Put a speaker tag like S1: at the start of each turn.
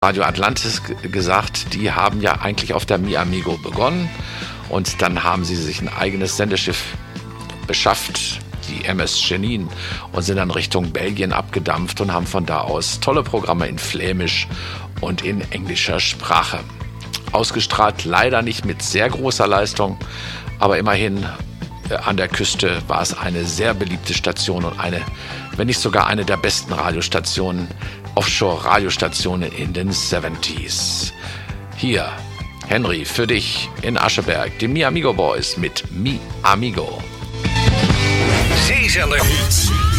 S1: Radio Atlantis gesagt, die haben ja eigentlich auf der Mi Amigo begonnen und dann haben sie sich ein eigenes Sendeschiff beschafft, die MS Jenin, und sind dann Richtung Belgien abgedampft und haben von da aus tolle Programme in Flämisch und in englischer Sprache ausgestrahlt. Leider nicht mit sehr großer Leistung, aber immerhin an der Küste war es eine sehr beliebte Station und eine, wenn nicht sogar eine der besten Radiostationen, Offshore-Radiostationen in den 70s. Hier, Henry, für dich in Ascheberg, die Mi Amigo Boys mit Mi Amigo.
S2: Zeezender Hits.